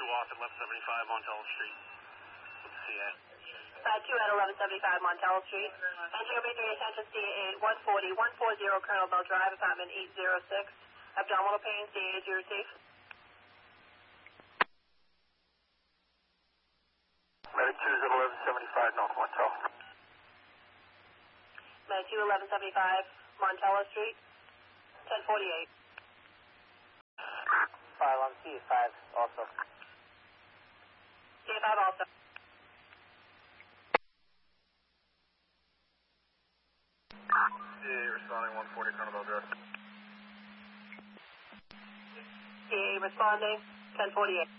off at 1175 Montello Street. CA. 2 at 1175 Montello Street. Entering obituary attention, CA 140, 140 Colonel Bell Drive, apartment 806. Abdominal pain, CA, do you receive? Medic 2 is at 1175 North Montello. Medic 2, 1175 Montello Street, 1048. 5 on C5 also. C5 also. CA responding 140 Colonel Bell Drive. CA responding 1048.